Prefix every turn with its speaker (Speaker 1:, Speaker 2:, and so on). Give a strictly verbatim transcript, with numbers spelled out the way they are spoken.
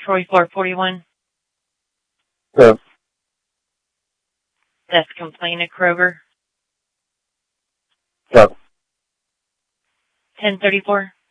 Speaker 1: Troy four forty-one.
Speaker 2: Yes.
Speaker 1: That's complaint at Kroger.
Speaker 2: Yes.
Speaker 1: ten thirty-four.